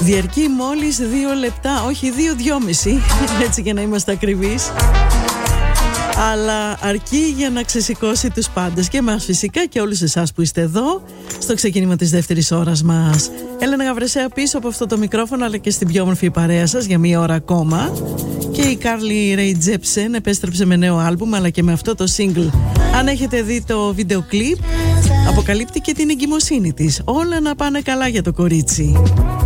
Διαρκεί μόλις 2 λεπτά, όχι 2-2,5, έτσι για να είμαστε ακριβείς. Αλλά αρκεί για να ξεσηκώσει τους πάντες και εμάς φυσικά και όλους εσάς που είστε εδώ στο ξεκίνημα της δεύτερης ώρας μας. Έλενα Γαβρεσέα πίσω από αυτό το μικρόφωνο, αλλά και στην πιο όμορφη παρέα σας για μία ώρα ακόμα. Και η Carly Rae Jepsen επέστρεψε με νέο άλμπουμ, αλλά και με αυτό το single. Αν έχετε δει το βίντεο κλιπ, αποκαλύπτει και την εγκυμοσύνη της. Όλα να πάνε καλά για το κορίτσι.